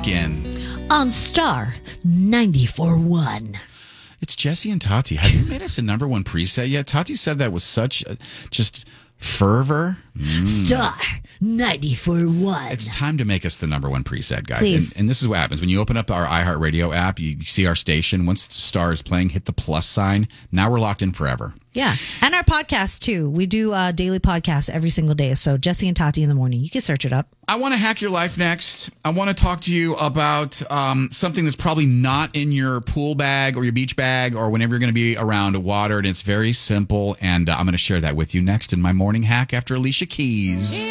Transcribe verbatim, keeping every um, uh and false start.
begin. On Star ninety-four point one. It's Jesse and Tati. Have you made us a number one preset yet? Tati said that was such a, just fervor. Mm. Star ninety-four point one. It's time to make us the number one preset, guys. Please. And, and this is what happens. When you open up our iHeartRadio app, you see our station. Once Star is playing, hit the plus sign. Now we're locked in forever. Yeah. And our podcast, too. We do uh, daily podcasts every single day. So Jesse and Tati in the morning. You can search it up. I want to hack your life next. I want to talk to you about um, something that's probably not in your pool bag or your beach bag or whenever you're going to be around water. And it's very simple. And uh, I'm going to share that with you next in my morning hack after Alicia Keys.